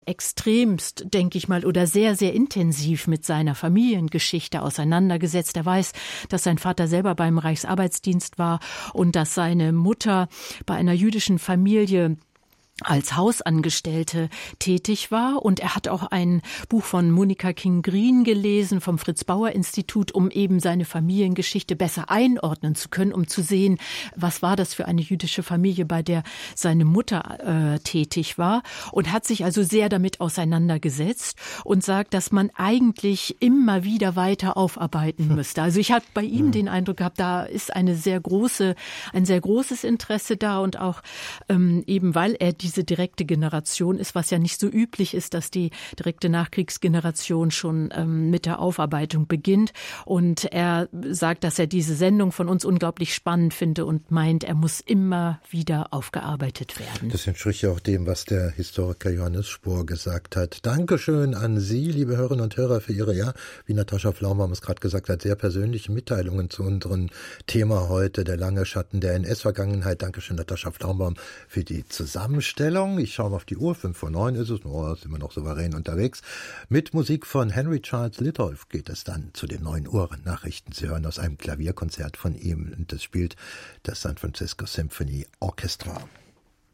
extremst, denke ich mal, oder sehr, sehr intensiv mit seiner Familiengeschichte auseinandergesetzt. Er weiß, dass sein Vater selber beim Reichsarbeitsdienst war und dass seine Mutter bei einer jüdischen Familie als Hausangestellte tätig war. Und er hat auch ein Buch von Monika King-Green gelesen vom Fritz-Bauer-Institut, um eben seine Familiengeschichte besser einordnen zu können, um zu sehen, was war das für eine jüdische Familie, bei der seine Mutter tätig war. Und hat sich also sehr damit auseinandergesetzt und sagt, dass man eigentlich immer wieder weiter aufarbeiten müsste. Also ich habe bei ihm den Eindruck gehabt, da ist ein sehr großes Interesse da und auch eben, weil er diese direkte Generation ist, was ja nicht so üblich ist, dass die direkte Nachkriegsgeneration schon mit der Aufarbeitung beginnt. Und er sagt, dass er diese Sendung von uns unglaublich spannend finde und meint, er muss immer wieder aufgearbeitet werden. Das entspricht ja auch dem, was der Historiker Johannes Spohr gesagt hat. Dankeschön an Sie, liebe Hörerinnen und Hörer, für Ihre, ja, wie Natascha Flaumbaum es gerade gesagt hat, sehr persönlichen Mitteilungen zu unserem Thema heute, der lange Schatten der NS-Vergangenheit. Dankeschön, Natascha Flaumbaum, für die Zusammenstellung. Ich schaue mal auf die Uhr, 8:55 ist es, sind wir noch souverän unterwegs. Mit Musik von Henry Charles Litolf geht es dann zu den 9 Uhr Nachrichten. Sie hören aus einem Klavierkonzert von ihm und das spielt das San Francisco Symphony Orchestra.